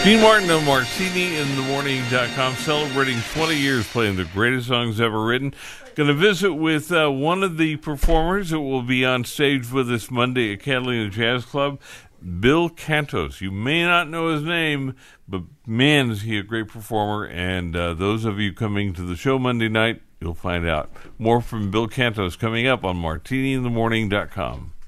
Dean Martin of MartiniInTheMorning.com, celebrating 20 years playing the greatest songs ever written. Going to visit with one of the performers that will be on stage with us Monday at Catalina Jazz Club, Bill Cantos. You may not know his name, but man, is he a great performer. And those of you coming to the show Monday night, you'll find out. More from Bill Cantos coming up on MartiniInTheMorning.com.